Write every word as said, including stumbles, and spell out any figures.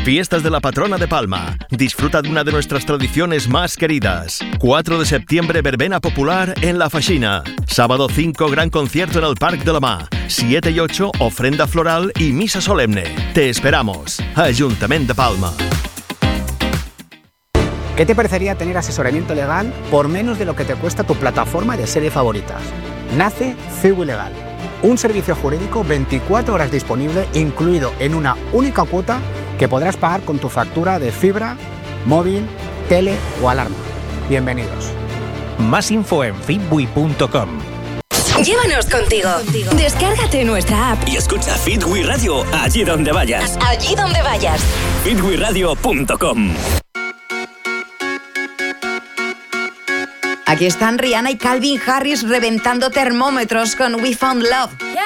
Fiestas de la Patrona de Palma. Disfruta de una de nuestras tradiciones más queridas. cuatro de septiembre, verbena popular en La Faxina. Sábado cinco, gran concierto en el Parc de la Mar. siete y ocho, ofrenda floral y misa solemne. Te esperamos. Ayuntamiento de Palma. ¿Qué te parecería tener asesoramiento legal por menos de lo que te cuesta tu plataforma de series favoritas? Nace Civil Legal, un servicio jurídico veinticuatro horas disponible, incluido en una única cuota que podrás pagar con tu factura de fibra, móvil, tele o alarma. Bienvenidos. Más info en fitbui punto com. Llévanos contigo. Descárgate nuestra app y escucha Fitbui Radio allí donde vayas. Allí donde vayas. fitbui radio punto com. Aquí están Rihanna y Calvin Harris reventando termómetros con We Found Love.